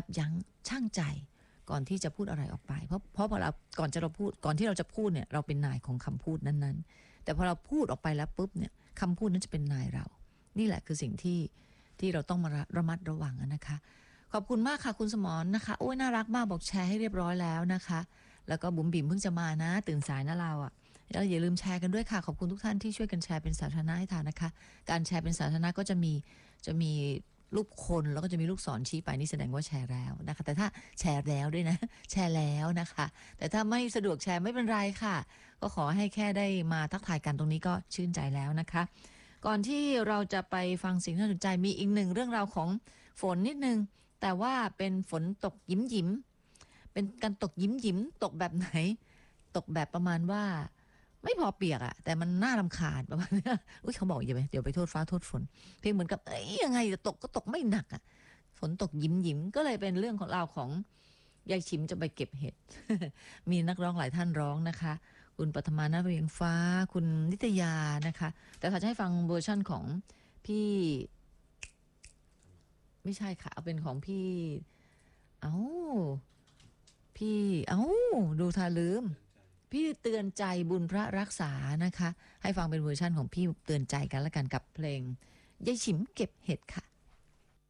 ยั้งชั่งใจก่อนที่จะพูดอะไรออกไปเพราะพอเราก่อนที่เราจะพูดเนี่ยเราเป็นนายของคำพูดนั้นๆแต่พอเราพูดออกไปแล้วปุ๊บเนี่ยคำพูดนั้นจะเป็นนายเรานี่แหละคือสิ่งที่เราต้องมาระมัดระวังนะคะขอบคุณมากค่ะคุณสมรนะคะโอ้ยน่ารักมากบอกแชร์ให้เรียบร้อยแล้วนะคะแล้วก็บุ๋มบิ่มเพิ่งจะมานะตื่นสายนะเราอ่ะแล้วอย่าลืมแชร์กันด้วยค่ะขอบคุณทุกท่านที่ช่วยกันแชร์เป็นสาธารณะให้ทานนะคะการแชร์เป็นสาธารณะก็จะมีรูปคนแล้วก็จะมีลูกศรชี้ไปนี่แสดงว่าแชร์แล้วนะคะแต่ถ้าแชร์แล้วด้วยนะแชร์แล้วนะคะแต่ถ้าไม่สะดวกแชร์ไม่เป็นไรค่ะก็ขอให้แค่ได้มาทักทายกันตรงนี้ก็ชื่นใจแล้วนะคะก่อนที่เราจะไปฟังสิ่งที่น่าสนใจมีอีกหนึ่งเรื่องราวของฝนนิดนึงแต่ว่าเป็นฝนตกยิ้มเป็นการตกยิ้มตกแบบไหนตกแบบประมาณว่าไม่พอเปียกอะแต่มันน่ารำคาญประมาณนี้อุ้ยเขาบอกอย่าไปเดี๋ยวไปโทษฟ้าโทษฝนเพียงเหมือนกับยังไงจะตกก็ตกไม่หนักอะฝนตกยิ้มก็เลยเป็นเรื่องของเราของยายชิมจะไปเก็บเห็ด มีนักร้องหลายท่านร้องนะคะคุณปัทมานาเรียงฟ้าคุณนิตยานะคะแต่ถ้าจะให้ฟังเวอร์ชั่นของพี่ไม่ใช่ค่ะเอาเป็นของพี่ดูทาลืมพี่เตือนใจบุญพระรักษานะคะให้ฟังเป็นเวอร์ชั่นของพี่เตือนใจกันละกันกับเพลงยายฉิมเก็บเห็ดค่ะ